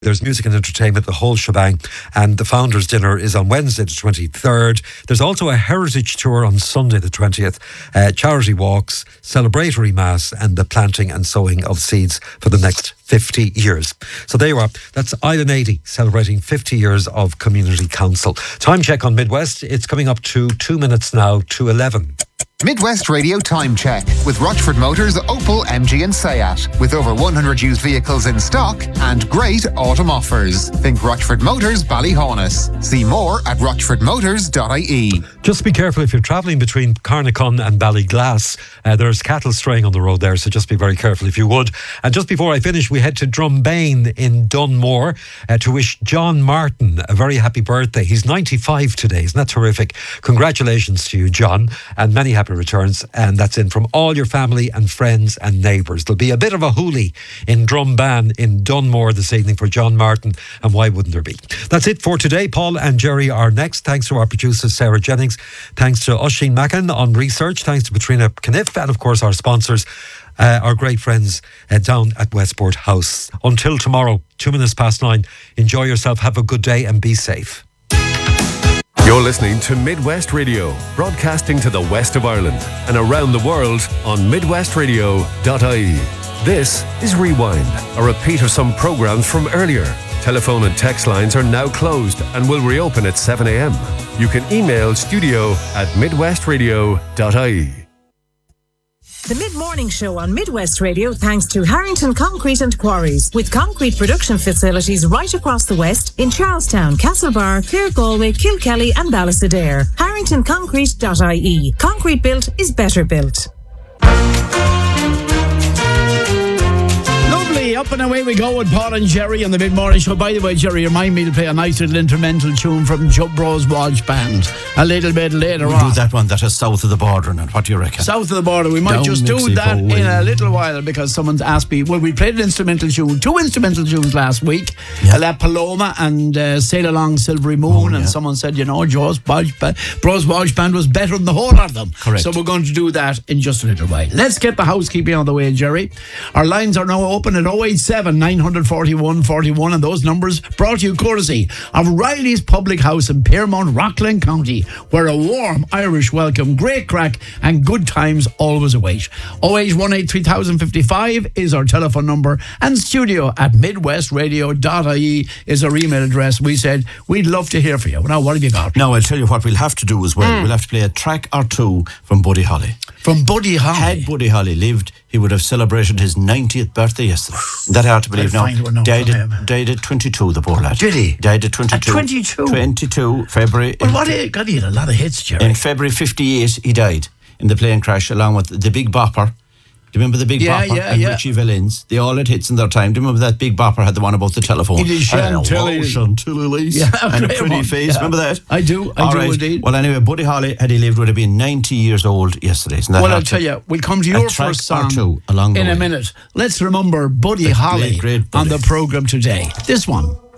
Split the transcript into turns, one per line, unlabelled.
There's music and entertainment, the whole shebang, and the Founders' Dinner is on Wednesday the 23rd. There's also a heritage tour on Sunday the 20th, charity walks, celebratory mass, and the planting and sowing of seeds for the next 50 years. So there you are. That's Island 80 celebrating 50 years of community council. Time check on Midwest. It's coming up to 2 minutes now to 11.
Midwest Radio Time Check with Rochford Motors, Opel, MG and Seat. With over 100 used vehicles in stock and great autumn offers. Think Rochford Motors, Ballyhaunis. See more at rochfordmotors.ie.
Just be careful if you're travelling between Carnicon and Ballyglass. There's cattle straying on the road there, so just be very careful if you would. And just before I finish, we head to Drumbain in Dunmore to wish John Martin a very happy birthday. He's 95 today. Isn't that terrific? Congratulations to you, John, and many happy returns. And that's in from all your family and friends and neighbours. There'll be a bit of a hoolie in Drumban in Dunmore this evening for John Martin, and why wouldn't there be? That's it for today. Paul and Jerry are next. Thanks to our producer Sarah Jennings, thanks to Oisin Mackin on research, thanks to Patrina Kniff, and of course our sponsors, our great friends down at Westport House. Until tomorrow, 9:02, enjoy yourself, have a good day and be safe.
You're listening to Midwest Radio, broadcasting to the west of Ireland and around the world on midwestradio.ie. This is Rewind, a repeat of some programmes from earlier. Telephone and text lines are now closed and will reopen at 7 a.m. You can email studio@midwestradio.ie.
The Mid-Morning Show on Midwest Radio thanks to Harrington Concrete and Quarries, with concrete production facilities right across the west in Charlestown, Castlebar, Clare, Galway, Kilkelly and Ballysadare. harringtonconcrete.ie. Concrete built is better built.
Up and away we go with Paul and Jerry on the Mid-Morning Show. By the way, Jerry, remind me to play a nice little instrumental tune from Joe Bros Walsh Band a little bit later on.
We'll do that one that is south of the border. And what do you reckon?
South of the border. We might
Down
just do
Mexico
that
way.
in a little while, because someone's asked me. Well, we played an instrumental tune, 2 instrumental tunes last week. La Paloma and Sail Along Silvery Moon. And someone said, Joe Bros Walsh Band was better than the whole of them.
Correct.
So we're going to do that in just a little while. Let's get the housekeeping on the way, Jerry. Our lines are now open at 087 941 41, and those numbers brought to you courtesy of Riley's Public House in Piermont, Rockland County, where a warm Irish welcome, great crack and good times always await. 0818 3055 is our telephone number, and studio@midwestradio.ie is our email address. We said we'd love to hear from you. Now, what have you got?
Now, I'll tell you what we'll have to do as well. We'll have to play a track or two from Buddy Holly.
From Buddy Holly?
Had Buddy Holly lived, he would have celebrated his 90th birthday yesterday. That hard to believe now. Died at 22, the poor lad.
Did he?
Died at 22.
At 22?
22, February.
Well, God, he had a lot of hits, Jerry.
In February 58, he died in the plane crash along with the Big Bopper. Do you remember the Big Bopper and Richie Valens? They all had hits in their time. Do you remember that Big Bopper had the one about the telephone?
He did Chantilly.
Yeah, and a pretty face.
Yeah.
Remember that?
I do indeed.
Well, anyway, Buddy Holly, had he lived, would have been 90 years old yesterday.
Well, I'll tell you, we'll come to your first song
along
in
the
a
way.
minute. Let's remember Buddy Holly
great Buddy
on the programme today. This one.